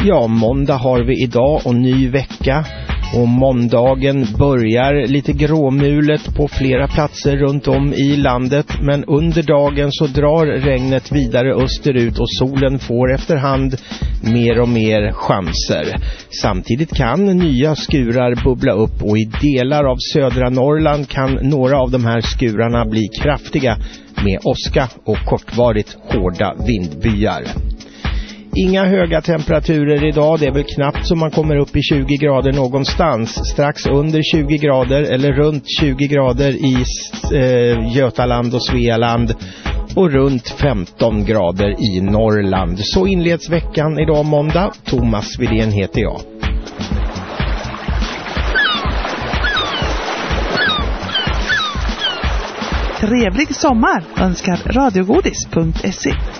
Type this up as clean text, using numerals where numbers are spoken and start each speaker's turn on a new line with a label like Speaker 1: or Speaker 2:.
Speaker 1: Ja, måndag har vi idag och ny vecka. Och måndagen börjar lite gråmulet på flera platser runt om i landet. Men under dagen så drar regnet vidare österut och solen får efterhand mer och mer chanser. Samtidigt kan nya skurar bubbla upp och i delar av södra Norrland kan några av de här skurarna bli kraftiga med åska och kortvarigt hårda vindbyar. Inga höga temperaturer idag, det är väl knappt så man kommer upp i 20 grader någonstans. Strax under 20 grader eller runt 20 grader i Götaland och Svealand och runt 15 grader i Norrland. Så inleds veckan idag måndag. Thomas Widén heter jag.
Speaker 2: Trevlig sommar önskar radiogodis.se.